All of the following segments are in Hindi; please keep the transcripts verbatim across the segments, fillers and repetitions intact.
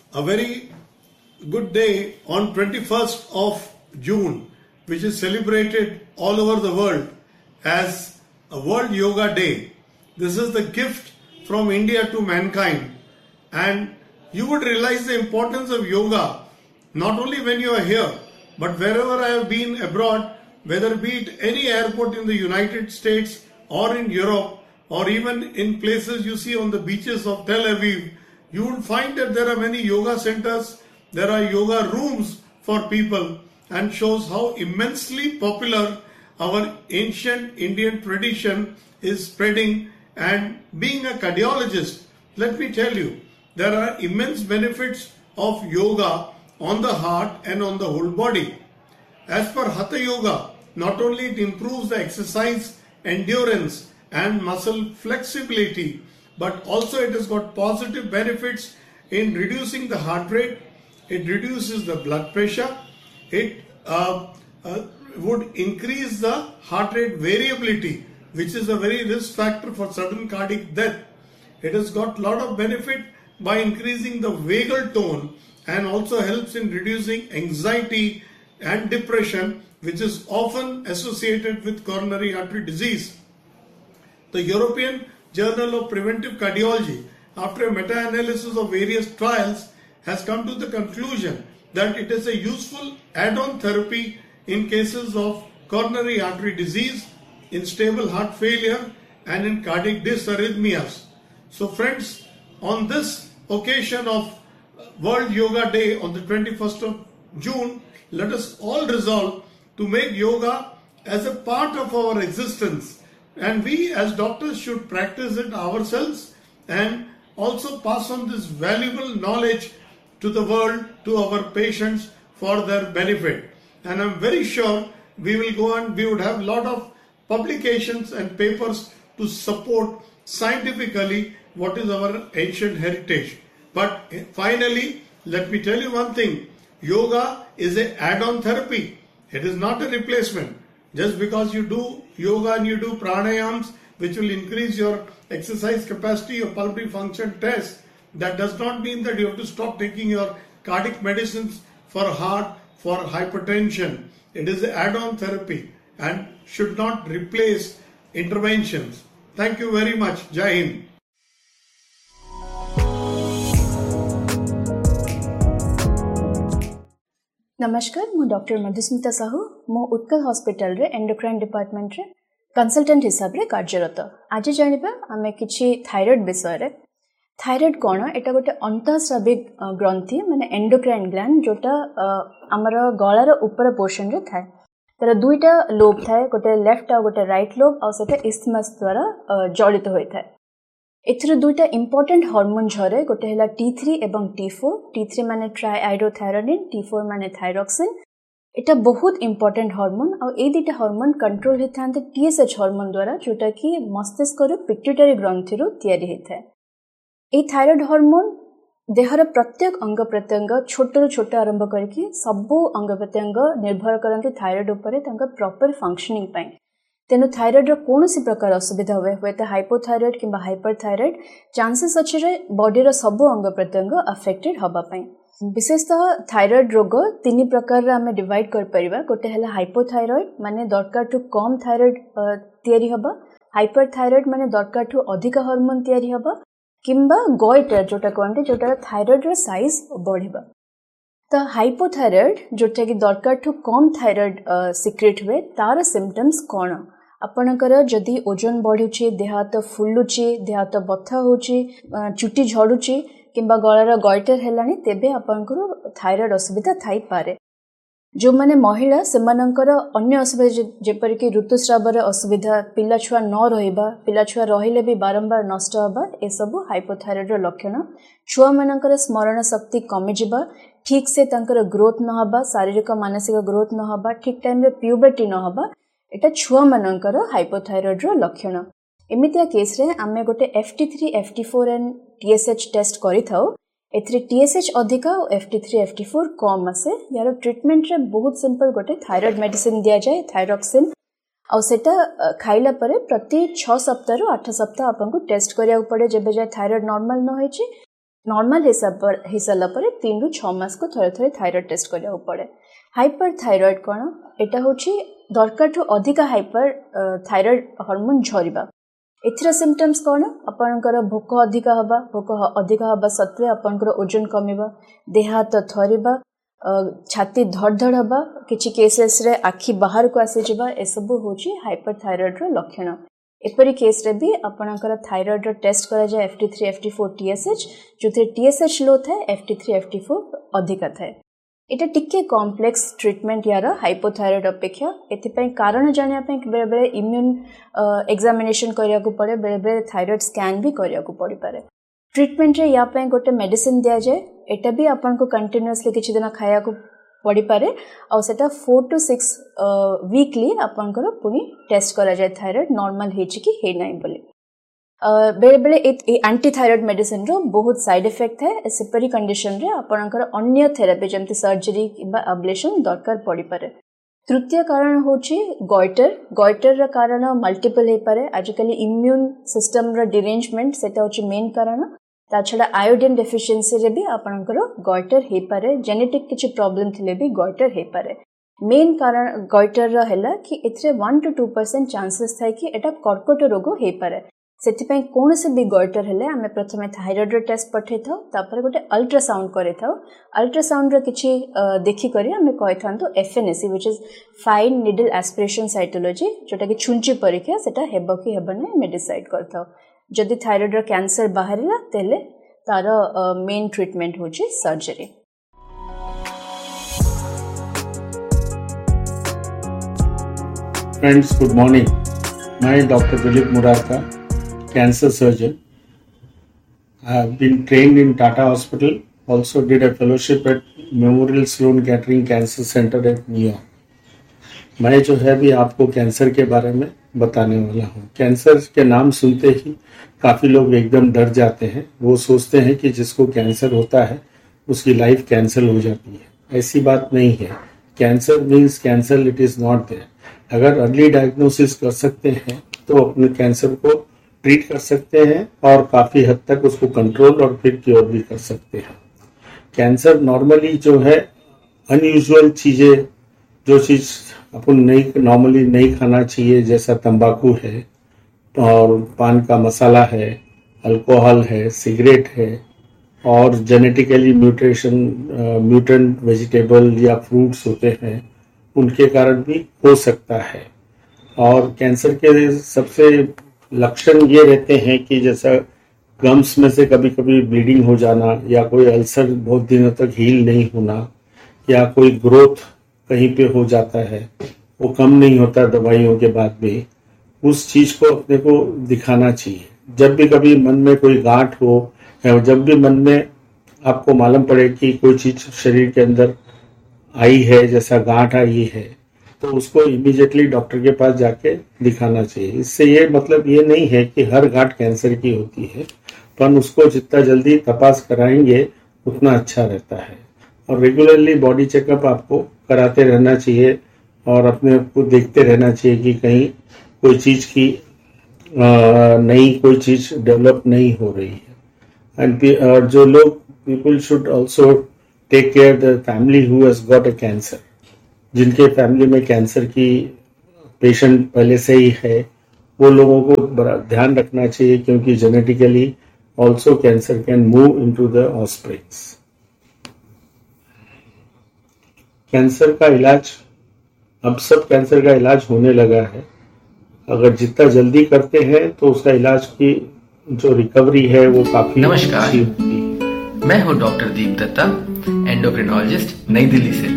a very good day on twenty-first of June, which is celebrated all over the world as a World Yoga Day. This is the gift from India to mankind, and you would realize the importance of yoga not only when you are here, but wherever I have been abroad, whether be it any airport in the United States or in Europe, or even in places you see on the beaches of Tel Aviv, you will find that there are many yoga centers, there are yoga rooms for people, and shows how immensely popular our ancient Indian tradition is spreading. And being a cardiologist, let me tell you, there are immense benefits of yoga on the heart and on the whole body. As per Hatha Yoga, not only it improves the exercise endurance and muscle flexibility, but also it has got positive benefits in reducing the heart rate, it reduces the blood pressure, it uh, uh, would increase the heart rate variability, which is a very risk factor for sudden cardiac death. It has got a lot of benefit by increasing the vagal tone and also helps in reducing anxiety and depression, which is often associated with coronary artery disease. The European Journal of Preventive Cardiology, after a meta-analysis of various trials, has come to the conclusion that it is a useful add-on therapy in cases of coronary artery disease, in stable heart failure, and in cardiac dysarrhythmias. So friends, on this occasion of World Yoga Day on the twenty-first of June, let us all resolve to make yoga as a part of our existence, and we as doctors should practice it ourselves and also pass on this valuable knowledge to the world, to our patients, for their benefit. And I'm very sure we will go on, we would have a lot of publications and papers to support scientifically what is our ancient heritage. But finally, let me tell you one thing, yoga is an add-on therapy. It is not a replacement. Just because you do yoga and you do pranayams, which will increase your exercise capacity, your pulmonary function test, that does not mean that you have to stop taking your cardiac medicines for heart, for hypertension. It is an add-on therapy and should not replace interventions. Thank you very much. Jai Hind. नमस्कार, मु डॉक्टर मधुस्मिता साहू मो उत्कल हॉस्पिटल रे एंडोक्राइन डिपार्टमेंट रे कंसल्टेंट हिसाब रे कार्यरत। आज जानिबा आमे किछि थायराइड विषय रे। थायराइड कोन एटा गोटे अंतःस्राविक ग्रंथि माने एंडोक्राइन ग्लैंड जोटा हमर गळार ऊपर पोर्शन रे थाए। तर दुईटा लोब थाए, गोटे लेफ्ट आ गोटे राइट लोब आ सेटा इस्थमस द्वारा जड़ित होय थाए। एथरे दुईटा इंपोर्टेंट हार्मोन झरे, गोटे हैला टी थ्री एवं टी फोर। टी थ्री माने ट्राइआइडोथायरोनिन, टी फोर माने थायरॉक्सिन। एटा बहुत इंपोर्टेंट हार्मोन आ ए दुईटा हार्मोन कंट्रोल हेथांते टीएसएच हार्मोन द्वारा, जोटा कि मस्तिष्क रो पिट्यूटरी ग्रंथि रो तयारी हेथाय। ए थायराइड हार्मोन देहर प्रत्येक अंग प्रत्यंग छोट रु छोट आरंभ करके सबु अंग प्रत्यंग निर्भर करते थायराइड उपरे तांका प्रॉपर फंक्शनिंग पाई। तेनु थायराइड रो कोनोसी प्रकार असुविधा हुए हुए तो हाइपोथायराइड किंबा हाइपरथायराइड चांसेस अछि रे बॉडी रो सबु अंग प्रत्यंग अफेक्टेड हबा पाई। विशेषतः थायराइड रोग तीन प्रकार रे हमें डिवाइड कर परिबा। गोटे हला हाइपोथायराइड माने दरकार टू कम थायराइड तयारी हबा, हाइपरथायराइड माने दरकार टू अधिक हार्मोन तयारी हबा, किंबा गोइटर जोटा कहते जोटा थायराइड रो साइज बढ़िबा। तो हाइपोथायराइड जोटा कि दरकार टू कम थायराइड सिक्रेट हुए, तार सिम्पटम्स कौन? आपणकर जदि ओजन बढ़ुची, देह हाथ फुलुची, देह हाथ बथा होची, चुटी झड़ुची किंबा गଳାର गॉइटर हेलानी, तेबे आपणकर थायराइड असुविधा थाई पारे। जो माने महिला सेमानंकर अन्य असुविधा जेपर कि ऋतुस्रावर असुविधा, पिला छुआ न रहिबा, पिला छुआ रहिले भी बारंबार नष्ट हबा, ए सब हाइपोथायराइड रो लक्षण। छुआ मानकर स्मरण शक्ति कमी जिबा, ठीक से तांकर ग्रोथ न हबा, शारीरिक मानसिक ग्रोथ न हबा, ठीक टाइम रे प्यूबर्टी न हबा, एटा छुआ मानकर हाइपोथायराइड रो लक्षण। एमितिया केस रे आमे गोटे F T three, F T four and T S H test करि थाउ। एथरे टी एस एच अधिका और F T three, F T four कम आसे। यार ट्रीटमेंट रे बहुत सिंपल, गोटे थायराइड मेडिसिन दिया जाए, थायरॉक्सिन, और सेटा खाइला परे प्रति छह सप्ताह रु आठ सप्ताह आपन को टेस्ट करिया पड़े जेबे जाय थायराइड नॉर्मल न होई छि। नॉर्मल ही सारा पर तीन रु छः मास को थरे थरे थायराइड टेस्ट करिया पड़े। हाइपर थायराइड कौन एटा होची दरकार ठू अधिका हाइपर थायराइड हार्मोन झरिबा। एथिरा सिम्पटम्स कौन आपनकर भोक अधिका हबा भोक अधिका हबा सत्वे आपनकर ओजन कमिबा देह हाथ थरिबा छाती धड़धड़ हबा किछि केसेस रे आखि बाहर को आसी जिबा ए सब होची हाइपर थायराइड रो लक्षण। एपरी केस रे भी आपनकर थायराइड रो टेस्ट करा जाय F T three F T four T S H जोथे T S H लो थाए F T three F T four अधिका थाए। एटा टिके कॉम्प्लेक्स ट्रीटमेंट यार हाइपोथायराइड अपेक्षा एथिपई कारण जानिया पे बेले बेले इम्यून एग्जामिनेशन करिया को पड़े बेले बेले थायराइड स्कैन भी करिया को पड़ी पारे। ट्रीटमेंट रे या पे गोटे मेडिसिन दिया जाए एटा भी अपन को कंटिन्यूअसली किछि दिन खाया को पड़ी पारे और सेटा फोर टू सिक्स वीकली अपन को पुनी टेस्ट करा जाए थायराइड नॉर्मल हेछि कि हे नै बोले। बेले बेले एंटी थायराइड मेडिसिन रो बहुत साइड इफेक्ट है सेपरी कंडीशन रे आपनकर अन्य थेरापी जमती सर्जरी किबा अब्लेशन दरकार पड़ी पारे। तृतीय कारण होची गॉइटर गॉइटर रा कारण मल्टीपल हे पारे। आजकल इम्यून सिस्टम रा डिरेंजमेंट सेटा होची मेन कारण। ता छडा आयोडीन डेफिशिएंसी रे भी आपनकर गॉइटर हे पारे। जेनेटिक किछि प्रॉब्लम थिले भी गॉइटर हे पारे। मेन कारण गॉइटर रा हैला कि एथरे one two two percent chances थाय कि एटा कर्कट रोग हे पारे। सेथिपई कौन से भी गॉइटर हेले आमे प्रथमे थायराइड रो टेस्ट पठे थाउ तापर गोटे अल्ट्रासाउंड करे थाउ। अल्ट्रासाउंड रो किछि देखि करी आमे कहि थांतो FNAC which is fine needle aspiration cytology जोटा कि छुंची परीक्षा सेटा हेबो कि हेबो नै मे डिसाइड करथाउ। जदि थायराइड रो कैंसर बाहरिला तेले तार मेन ट्रीटमेंट होची सर्जरी। Friends, good morning. मैं doctor Dilip Murarka, cancer surgeon. I have been trained in Tata Hospital, also did a fellowship at Memorial Sloan Kettering Cancer Center at New York. मैं जो है भी आपको कैंसर के बारे में बताने वाला हूँ। कैंसर के नाम सुनते ही काफ़ी लोग एकदम डर जाते हैं। वो सोचते हैं कि जिसको कैंसर होता है उसकी लाइफ कैंसल हो जाती है। ऐसी बात नहीं है। Cancer means cancer, it is not there. अगर अर्ली डायग्नोसिस कर सकते हैं तो अपने कैंसर को ट्रीट कर सकते हैं और काफ़ी हद तक उसको कंट्रोल और फिर क्योर भी कर सकते हैं। कैंसर नॉर्मली जो है अनयूजुअल चीज़ें, जो चीज़ अपन नहीं नॉर्मली नहीं खाना चाहिए, जैसा तंबाकू है और पान का मसाला है, अल्कोहल है, सिगरेट है और जेनेटिकली म्यूटेशन म्यूटेंट वेजिटेबल या फ्रूट्स होते हैं, उनके कारण भी हो सकता है। और कैंसर के सबसे लक्षण ये रहते हैं कि जैसा गम्स में से कभी कभी ब्लीडिंग हो जाना या कोई अल्सर बहुत दिनों तक हील नहीं होना या कोई ग्रोथ कहीं पे हो जाता है, वो कम नहीं होता दवाइयों के बाद भी, उस चीज़ को अपने को दिखाना चाहिए। जब भी कभी मन में कोई गांठ हो या जब भी मन में आपको मालूम पड़े कि कोई चीज़ शरीर के अंदर आई है, जैसा गांठ आई है, तो उसको इमीडिएटली डॉक्टर के पास जाके दिखाना चाहिए। इससे ये मतलब ये नहीं है कि हर गांठ कैंसर की होती है, पर उसको जितना जल्दी तपास कराएंगे उतना अच्छा रहता है। और रेगुलरली बॉडी चेकअप आपको कराते रहना चाहिए और अपने आप को देखते रहना चाहिए कि कहीं कोई चीज़ की नई कोई चीज़ डेवलप नहीं हो रही है। एंड जो लोग people should also take care the family who has got a cancer. जिनके फैमिली में कैंसर की पेशेंट पहले से ही है, वो लोगों को बड़ा ध्यान रखना चाहिए, क्योंकि genetically also cancer can move into the offsprings. Cancer का इलाज, अब सब कैंसर का इलाज होने लगा है। अगर जितना जल्दी करते हैं तो उसका इलाज की जो रिकवरी है वो काफी नमस्कार, मैं हूँ डॉक्टर दीप दत्ता, एंडोक्रिनोलॉजिस्ट, नई दिल्ली से।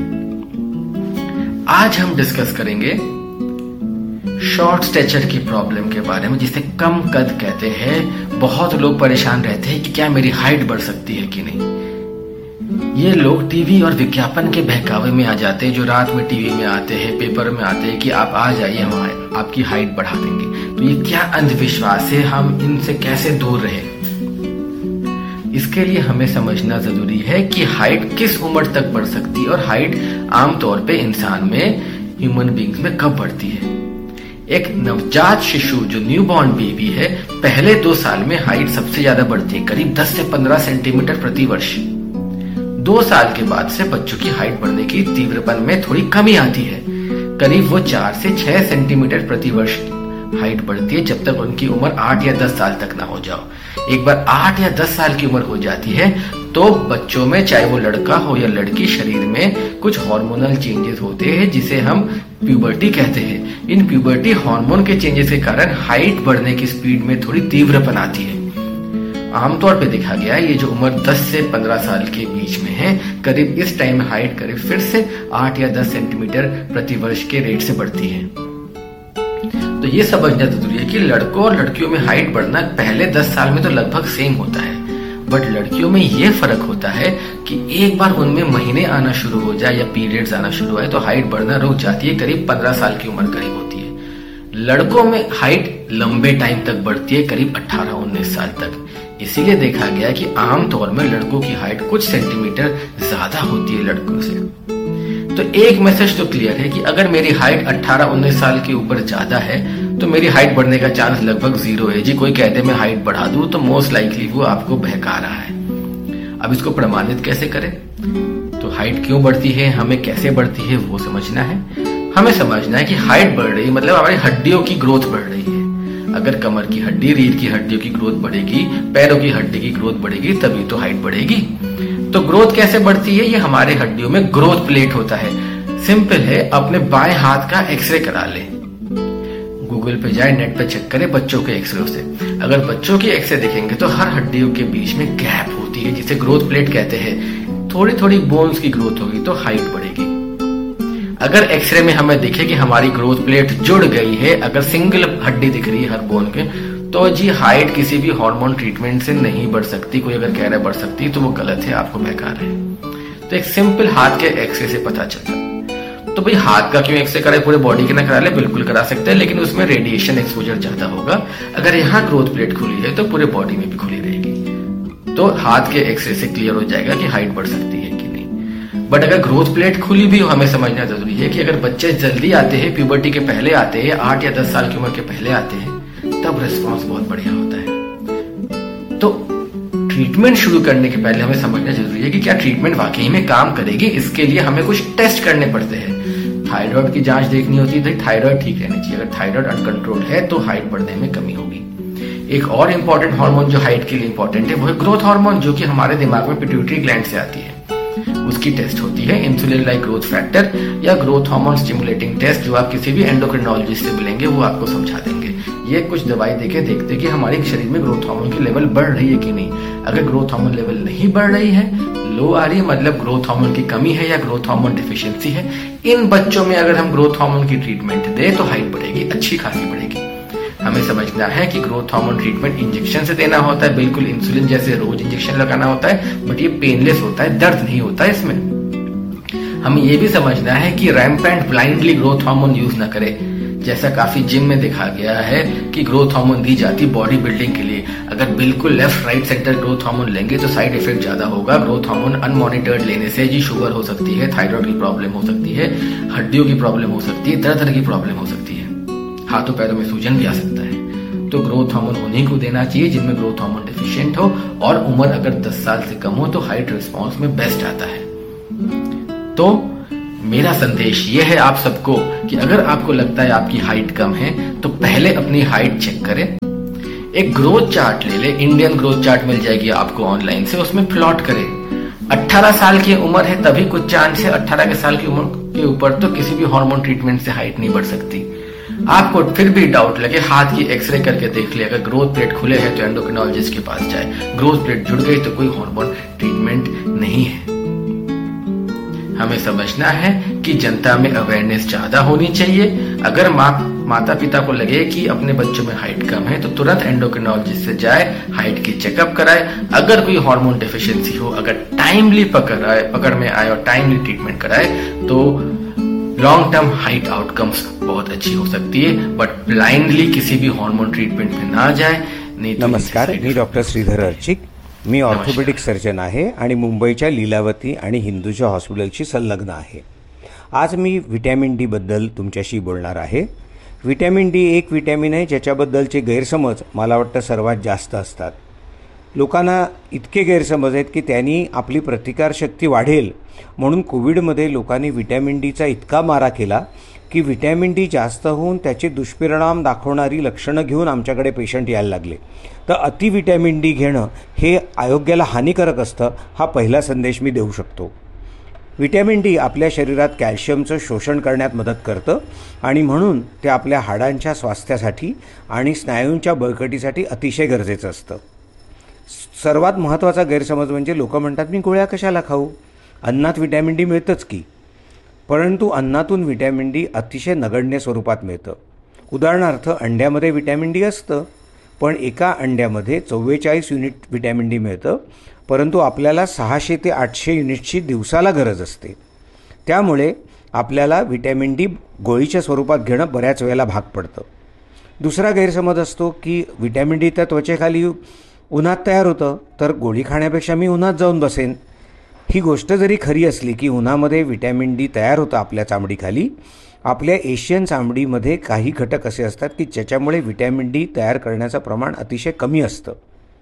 आज हम डिस्कस करेंगे शॉर्ट स्टेचर की प्रॉब्लम के बारे में, जिसे कम कद कहते हैं। बहुत लोग परेशान रहते हैं कि क्या मेरी हाइट बढ़ सकती है कि नहीं। ये लोग टीवी और विज्ञापन के बहकावे में आ जाते हैं, जो रात में टीवी में आते हैं, पेपर में आते हैं कि आप आ जाइए, हम आपकी हाइट बढ़ा देंगे। तो ये क्या अंधविश्वास है, हम इनसे कैसे दूर रहें? इसके लिए हमें समझना जरूरी है कि हाइट किस उम्र तक बढ़ सकती है और हाइट आमतौर पे इंसान में, ह्यूमन बींग्स में कब बढ़ती है। एक नवजात शिशु जो न्यूबॉर्न बेबी है, पहले दो साल में हाइट सबसे ज्यादा बढ़ती है, करीब दस से पंद्रह सेंटीमीटर प्रति वर्ष। दो साल के बाद से बच्चों की हाइट बढ़ने की तीव्रपन में थोड़ी कमी आती है, करीब वो चार से छह सेंटीमीटर प्रति वर्ष हाइट बढ़ती है, जब तक उनकी उम्र आठ या दस साल तक ना हो जाओ। एक बार आठ या दस साल की उम्र हो जाती है तो बच्चों में, चाहे वो लड़का हो या लड़की, शरीर में कुछ हार्मोनल चेंजेस होते हैं जिसे हम प्यूबर्टी कहते हैं। इन प्यूबर्टी हार्मोन के चेंजेस के कारण हाइट बढ़ने की स्पीड में थोड़ी तीव्रपन आती है। आमतौर पे देखा गया है ये जो उम्र दस से पंद्रह साल के बीच में है, करीब इस टाइम में हाइट करीब फिर से आठ या दस सेंटीमीटर प्रति वर्ष के रेट से बढ़ती है। तो ये समझना जरूरी है कि लड़कों और लड़कियों में हाइट बढ़ना पहले दस साल में तो लगभग सेम होता है, बट लड़कियों में ये फर्क होता है कि एक बार उनमें महीने आना शुरू हो जाए या पीरियड्स आना शुरू हो तो हाइट बढ़ना रुक जाती है, करीब पंद्रह साल की उम्र करीब होती है। लड़कों में हाइट लंबे टाइम तक बढ़ती है, करीब अठारह उन्नीस साल तक। इसीलिए देखा गया कि आमतौर में लड़कों की हाइट कुछ सेंटीमीटर ज्यादा होती है लड़कों से। तो एक मैसेज तो क्लियर है कि अगर मेरी हाइट अठारह उन्नीस साल के ऊपर ज्यादा है तो मेरी हाइट बढ़ने का चांस लगभग जीरो है। जी कोई कहते मैं हाइट बढ़ा दूं तो मोस्ट लाइकली वो आपको बहका रहा है। अब इसको प्रमाणित कैसे करें? तो हाइट क्यों बढ़ती है, हमें कैसे बढ़ती है वो समझना है। हमें समझना है कि हाइट बढ़ रही है मतलब हमारी हड्डियों की ग्रोथ बढ़ रही है। अगर कमर की हड्डी, रीढ़ की हड्डियों की ग्रोथ बढ़ेगी, पैरों की हड्डी की ग्रोथ बढ़ेगी, तभी तो हाइट बढ़ेगी। तो ग्रोथ कैसे बढ़ती है? ये हमारे हड्डियों में ग्रोथ प्लेट होता है। सिंपल है, अपने बाएं हाथ का एक्सरे करा लें। गूगल पे जाए, नेट पे चेक करें बच्चों के एक्सरे से। अगर बच्चों की एक्सरे देखेंगे तो हर हड्डियों के बीच में गैप होती है जिसे ग्रोथ प्लेट कहते हैं। थोड़ी थोड़ी बोन्स की ग्रोथ होगी तो हाइट बढ़ेगी। अगर एक्सरे में हमें दिखे कि हमारी ग्रोथ प्लेट जुड़ गई है, अगर सिंगल हड्डी दिख रही है हर बोन के, तो जी हाइट किसी भी हार्मोन ट्रीटमेंट से नहीं बढ़ सकती। कोई अगर कह रहा है बढ़ सकती तो वो गलत है, आपको बहका रहे हैं। तो एक सिंपल हाथ के एक्सरे से पता चलता है। तो भाई हाथ का क्यों एक्सरे कराए, पूरे बॉडी के ना करा ले? बिल्कुल करा सकते हैं, लेकिन उसमें रेडिएशन एक्सपोजर ज्यादा होगा। अगर यहाँ ग्रोथ प्लेट खुली है तो पूरे बॉडी में भी खुली रहेगी। तो हाथ के एक्सरे से क्लियर हो जाएगा कि हाइट बढ़ सकती है कि नहीं। बट अगर ग्रोथ प्लेट खुली भी हो, हमें समझना जरूरी है कि अगर बच्चे जल्दी आते हैं, प्यूबर्टी के पहले आते हैं, आठ या दस साल की उम्र के पहले आते हैं, तब रिस्पॉन्स बहुत बढ़िया होता है। तो ट्रीटमेंट शुरू करने के पहले हमें समझना जरूरी है कि क्या ट्रीटमेंट वाकई में काम करेगी। इसके लिए हमें कुछ टेस्ट करने पड़ते हैं। थायराइड की जांच देखनी होती है, तो थायराइड ठीक रहनी चाहिए। अगर थायराइड अनकंट्रोल है तो हाइट बढ़ने में कमी होगी। एक और इंपॉर्टेंट हार्मोन जो हाइट के लिए इंपॉर्टेंट है वो है ग्रोथ हार्मोन, जो कि हमारे दिमाग में पिट्यूटरी ग्लैंड से आती है। उसकी टेस्ट होती है इंसुलिन लाइक ग्रोथ फैक्टर या ग्रोथ हार्मोन स्टिमुलेटिंग टेस्ट, जो आप किसी भी एंडोक्रिनोलॉजिस्ट से मिलेंगे वो आपको समझा देंगे। ये कुछ दवाई देके देखते कि हमारे शरीर में ग्रोथ हार्मोन की लेवल बढ़ रही है कि नहीं। अगर ग्रोथ हार्मोन लेवल नहीं बढ़ रही है, लो आ रही है, मतलब ग्रोथ हार्मोन की कमी है या ग्रोथ हार्मोन डिफिशियंसी है, इन बच्चों में अगर हम ग्रोथ हार्मोन की ट्रीटमेंट दें तो हाइट बढ़ेगी, अच्छी खासी बढ़ेगी। हमें समझना है कि ग्रोथ हार्मोन ट्रीटमेंट इंजेक्शन से देना होता है, बिल्कुल इंसुलिन जैसे रोज इंजेक्शन लगाना होता है, बट ये पेनलेस होता है, दर्द नहीं होता है इसमें। हमें ये भी समझना है कि rampant blindly growth hormone use ना करें। जैसा काफी जिम में देखा गया है कि ग्रोथ हार्मोन दी जाती बॉडी बिल्डिंग के लिए। अगर बिल्कुल left right centre growth hormone लेंगे तो साइड इफेक्ट ज्यादा होगा। ग्रोथ हार्मोन अनमॉनिटर्ड लेने से जी शुगर हो सकती है, थायराइड की प्रॉब्लम हो सकती है, हड्डियों की प्रॉब्लम हो सकती है, तरह तरह की प्रॉब्लम हो सकती है, हाथों पैरों में सूजन भी आ सकता है। तो ग्रोथ हार्मोन उन्हीं को देना चाहिए जिनमें ग्रोथ हार्मोन डिफिशिएंट हो, और उम्र अगर दस साल से कम हो तो हाइट रिस्पॉन्स में बेस्ट आता है। तो मेरा संदेश यह है आप सबको कि अगर आपको लगता है आपकी हाइट कम है तो पहले अपनी हाइट चेक करें। एक ग्रोथ चार्ट ले ले, इंडियन ग्रोथ चार्ट मिल जाएगी आपको ऑनलाइन से, उसमें प्लॉट करें। अठारह साल की उम्र है तभी कुछ चांस है, अठारह के साल की उम्र के ऊपर तो किसी भी हार्मोन ट्रीटमेंट से हाइट नहीं बढ़ सकती। आपको फिर भी डाउट लगे, हाथ की एक्सरे करके देख ले, अगर ग्रोथ प्लेट खुले हैं तो एंडोक्रिनोलॉजिस्ट के पास जाए, ग्रोथ प्लेट जुड़ गई तो कोई हार्मोन ट्रीटमेंट नहीं है। हमें समझना है कि जनता में अवेयरनेस ज्यादा होनी चाहिए। अगर माँ माता पिता को लगे कि अपने बच्चों में हाइट कम है तो तुरंत एंडोक्रिनोलॉजिस्ट से जाए, हाइट की चेकअप कराए। अगर कोई हार्मोन डेफिशिएंसी हो, अगर टाइमली पकड़ आए पकड़ में आए और टाइमली ट्रीटमेंट कराए तो लॉन्ग टर्म हाइट आउटकम्स बहुत अच्छी हो सकती है। बट ब्लाइंडली किसी भी हार्मोन ट्रीटमेंट में ना जाए। नहीं तो नमस्कार, मी डॉक्टर श्रीधर अर्चिक, मी ऑर्थोपेडिक सर्जन आहे आणि मुंबईच्या लीलावती आणि हिंदूजा हॉस्पिटलशी संलग्न आहे। आज मी व्हिटॅमिन डी बद्दल तुमच्याशी बोलणार आहे। व्हिटॅमिन डी एक व्हिटॅमिन आहे ज्याच्याबद्दलचे गैरसमज मला वाटतं सर्वात जास्त असतात. लोकांना इतके गैरसमज आहेत की त्यांनी आपली प्रतिकारशक्ती वाढेल म्हणून कोविडमध्ये लोकांनी व्हिटॅमिन डीचा इतका मारा केला की व्हिटॅमिन डी जास्त होऊन त्याचे दुष्परिणाम दाखवणारी लक्षणं घेऊन आमच्याकडे पेशंट यायला लागले. तर अति व्हिटॅमिन डी घेणं हे आरोग्याला हानिकारक असतं, हा पहिला संदेश मी देऊ शकतो. व्हिटॅमिन डी आपल्या शरीरात कॅल्शियमचं शोषण करण्यात मदत करतं आणि म्हणून ते आपल्या हाडांच्या स्वास्थ्यासाठी आणि स्नायूंच्या बळकटीसाठी अतिशय गरजेचं असतं. सर्वात महत्त्वाचा गैरसमज म्हणजे लोक म्हणतात मी गोळ्या कशाला खाऊ, अन्नात व्हिटॅमिन डी मिळतंच की. परंतु अन्नातून व्हिटॅमिन डी अतिशय नगण्य स्वरूपात मिळतं. उदाहरणार्थ अंड्यामध्ये व्हिटॅमिन डी असतं, पण एका अंड्यामध्ये चव्वेचाळीस युनिट व्हिटॅमिन डी मिळतं, परंतु आपल्याला सहाशे ते आठशे युनिटची दिवसाला गरज असते. त्यामुळे आपल्याला व्हिटॅमिन डी गोळीच्या स्वरूपात घेणं बऱ्याच वेळेला भाग पडतं. दुसरा गैरसमज असतो की व्हिटॅमिन डी तर त्वचेखाली उन्हात तयार होतं, तर गोळी खाण्यापेक्षा मी उन्हात जाऊन बसेन. ही गोष्ट जरी खरी असली की उन्हामध्ये व्हिटॅमिन डी तयार होतं आपल्या चामडीखाली, आपल्या एशियन चामडीमध्ये काही घटक असे असतात की ज्याच्यामुळे व्हिटॅमिन डी तयार करण्याचं प्रमाण अतिशय कमी असतं.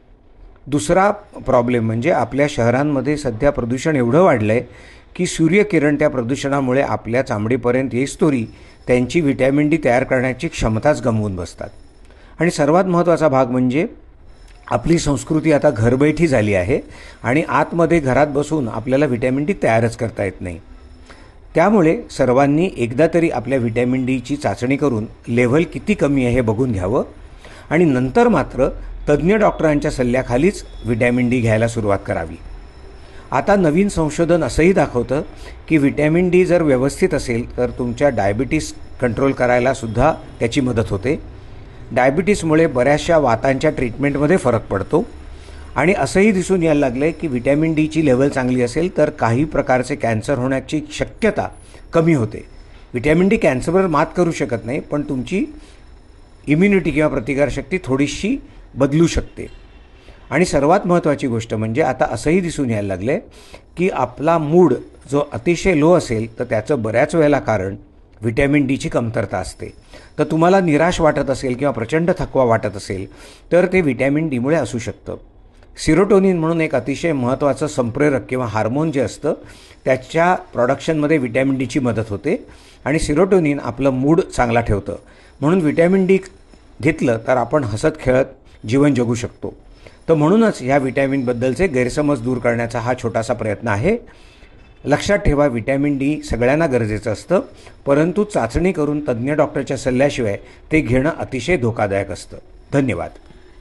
दुसरा प्रॉब्लेम म्हणजे आपल्या शहरांमध्ये सध्या प्रदूषण एवढं वाढलं आहे की सूर्यकिरण त्या प्रदूषणामुळे आपल्या चामडीपर्यंत येईस्तोरी त्यांची व्हिटॅमिन डी तयार करण्याची क्षमताच गमावून बसतात. आणि सर्वात महत्त्वाचा भाग म्हणजे आपली संस्कृती आता घरबैठी झाली आहे आणि आतमध्ये घरात बसून आपल्याला व्हिटॅमिन डी तयारच करता येत नाही. त्यामुळे सर्वांनी एकदा तरी आपल्या व्हिटॅमिन डीची चाचणी करून लेव्हल किती कमी आहे हे बघून घ्यावं आणि नंतर मात्र तज्ज्ञ डॉक्टरांच्या सल्ल्याखालीच व्हिटॅमिन डी घ्यायला सुरुवात करावी. आता नवीन संशोधन असंही दाखवतं की व्हिटॅमिन डी जर व्यवस्थित असेल तर तुमच्या डायबिटीस कंट्रोल करायलासुद्धा त्याची मदत होते. डायबिटीसमुळे बऱ्याचशा वातांच्या ट्रीटमेंटमध्ये फरक पडतो आणि असंही दिसून यायला लागलं आहे की व्हिटॅमिन डीची लेवल चांगली असेल तर काही प्रकारचे कॅन्सर होण्याची शक्यता कमी होते. व्हिटॅमिन डी कॅन्सरवर मात करू शकत नाही, पण तुमची इम्युनिटी किंवा प्रतिकारशक्ती थोडीशी बदलू शकते. आणि सर्वात महत्त्वाची गोष्ट म्हणजे आता असंही दिसून यायला लागलं आहे की आपला मूड जो अतिशय लो असेल तर त्याचं बऱ्याच वेळेला कारण व्हिटॅमिन डीची कमतरता असते. तर तुम्हाला निराश वाटत असेल किंवा प्रचंड थकवा वाटत असेल तर ते व्हिटॅमिन डीमुळे असू शकतं. सिरोटोनिन म्हणून एक अतिशय महत्त्वाचं संप्रेरक किंवा हार्मोन जे असतं त्याच्या प्रोडक्शनमध्ये व्हिटॅमिन डीची मदत होते आणि सिरोटोनिन आपलं मूड चांगला ठेवतं. म्हणून व्हिटॅमिन डी घेतलं तर आपण हसत खेळत जीवन जगू शकतो. तर म्हणूनच ह्या व्हिटॅमिनबद्दलचे गैरसमज दूर करण्याचा हा छोटासा प्रयत्न आहे. लक्षात ठेवा, व्हिटॅमिन डी सगळ्यांना गरजेचं असतं, परंतु चाचणी करून तज्ज्ञ डॉक्टरच्या सल्ल्याशिवाय ते घेणं अतिशय धोकादायक असतं. धन्यवाद.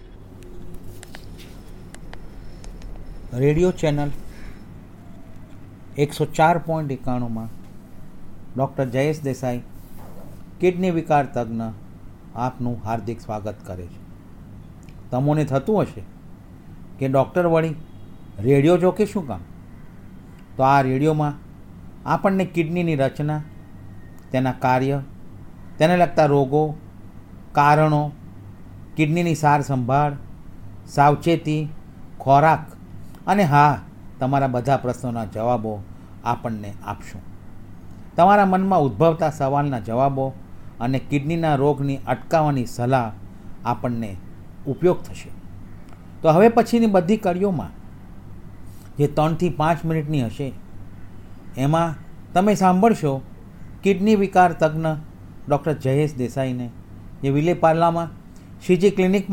રેડિયો ચેનલ એકસો ચાર point એકાણુંમાં doctor Jayesh Desai kidney વિકાર તજ્ઞ આપનું હાર્દિક સ્વાગત કરે છે. તમોને થતું હશે કે ડૉક્ટર વળી રેડિયો જોકે શું કામ? તો આ રેડિયોમાં આપણને કિડનીની રચના, તેના કાર્ય, તેને લગતા રોગો, કારણો, કિડનીની સાર સંભાળ, સાવચેતી, ખોરાક અને હા, તમારા બધા પ્રશ્નોના જવાબો આપણને આપશું. તમારા મનમાં ઉદ્ભવતા સવાલના જવાબો અને કિડનીના રોગની અટકાવવાની સલાહ આપણને ઉપયોગ થશે. તો હવે પછીની બધી કડીઓમાં જે ત્રણથી પાંચ મિનિટની હશે એમાં તમે સાંભળશો કિડની વિકાર તજ્ઞ ડૉક્ટર જયેશ દેસાઈને, જે વિલેપાર્લામાં શ્રીજી ક્લિનિકમાં